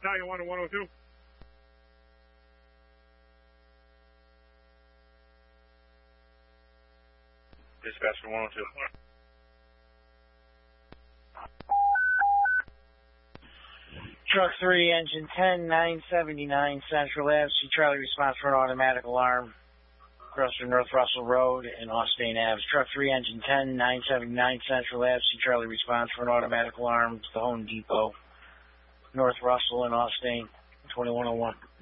Battalion 1 to 102. Dispatcher 102. Truck 3, engine 10, 979 Central Ave. See Charlie response for an automatic alarm. Across from North Russell Road and Austin Ave. Truck 3, engine 10, 979 Central Ave. See Charlie response for an automatic alarm. It's the Home Depot. North Russell and Austin, 2101.